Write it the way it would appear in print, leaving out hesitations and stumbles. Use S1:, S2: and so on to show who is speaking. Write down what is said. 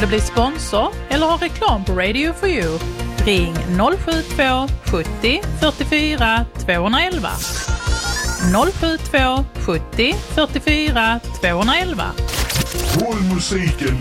S1: du bli sponsor eller ha reklam på Radio for You? Ring 072 70 44 211. 072 70 44 211.
S2: Håll musiken